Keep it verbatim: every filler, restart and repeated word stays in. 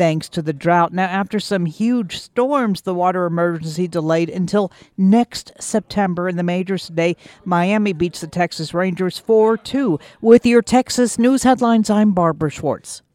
thanks to the drought. Now, after some huge storms, the water emergency delayed until next September. In the majors today, Miami beats the Texas Rangers four two. With your Texas news headlines, I'm Barbara Schwartz.